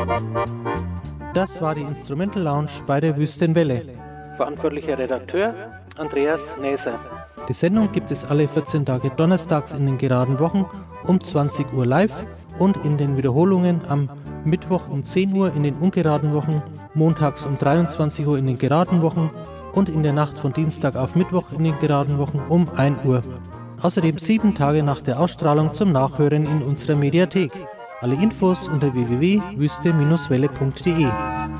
Das war die Instrumental Lounge bei der Wüstenwelle. Verantwortlicher Redakteur Andreas Näser. Die Sendung gibt es alle 14 Tage donnerstags in den geraden Wochen um 20 Uhr live und in den Wiederholungen am Mittwoch um 10 Uhr in den ungeraden Wochen, montags um 23 Uhr in den geraden Wochen und in der Nacht von Dienstag auf Mittwoch in den geraden Wochen um 1 Uhr. Außerdem 7 Tage nach der Ausstrahlung zum Nachhören in unserer Mediathek. Alle Infos unter www.wüste-welle.de.